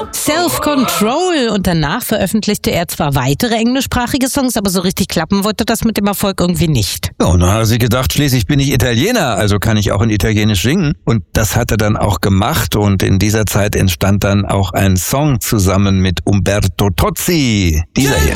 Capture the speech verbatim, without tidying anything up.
Self-Control. Und danach veröffentlichte er zwar weitere englischsprachige Songs, aber so richtig klappen wollte das mit dem Erfolg irgendwie nicht. Ja, und dann hat er sich gedacht, schließlich bin ich Italiener, also kann ich auch in Italienisch singen. Und das hat er dann auch gemacht. Und in dieser Zeit entstand dann auch ein Song zusammen mit Umberto Tozzi. Dieser hier.